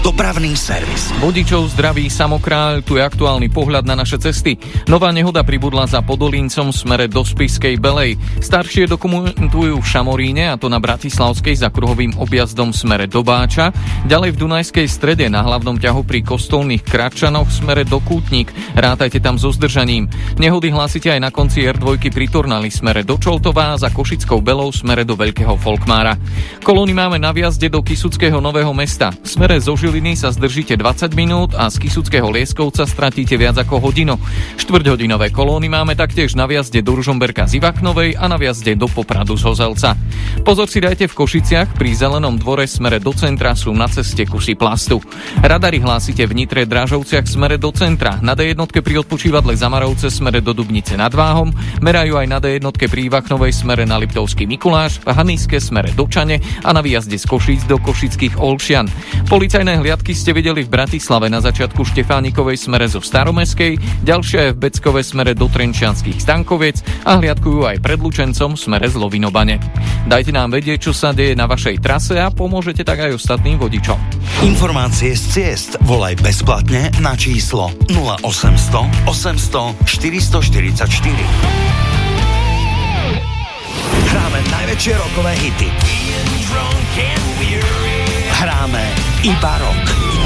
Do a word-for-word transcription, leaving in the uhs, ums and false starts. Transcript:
Dopravný servis. Vodičov zdraví Samokráľ, tu je aktuálny pohľad na naše cesty. Nová nehoda pribudla za Podolíncom v smere do Spišskej Belej. Staršie dokumentujú v Šamoríne, a to na Bratislavskej za kruhovým objazdom v smere do Báča. Ďalej v Dunajskej Strede na hlavnom ťahu pri Kostolných Kratčanoch v smere do Kútnik. Rátajte tam so zdržaním. Nehody hlásite aj na konci er dva pri Turnali v smere do Čoltová, za Košickou Belou v smere do Veľkého Folkmára. Kolóny máme na vjazde do Kysuckého Nového Mesta. V smere zo Žiliny sa zdržíte dvadsať minút a z Kysuckého Lieskovca stratíte viac ako hodinu. Štvrťhodinové kolóny máme taktiež na vjazde do Ružomberka z Ivaknovej a na vjazde do Popradu z Hozelca. Pozor si dajte v Košiciach, pri Zelenom dvore smere do centra sú na ceste kusy plastu. Radary hlásite v Nitre Dražovciach smere do centra, na dé jedna pri odpočívadle Zamarovce smere do Dubnice nad Váhom, merajú aj na dé jedna pri Ivaknovej smere na Liptovský Mikuláš, v Haniske smere do Čane a na výjazde z Košíc do Košických Olšian. Policajné hliadky ste videli v Bratislave na začiatku Štefánikovej smere zo Staromestskej, ďalšia je v Beckove smere do Trenčianskych Stankoviec a hliadkujú aj pred Lučencom smere z Lovinobane. Dajte nám vedieť, čo sa deje na vašej trase a pomôžete tak aj ostatným vodičom. Informácie z ciest volaj bezplatne na číslo nula osemsto osemsto štyristo štyridsaťštyri. Hráme najväčšie rockové hity. Hráme iba rock.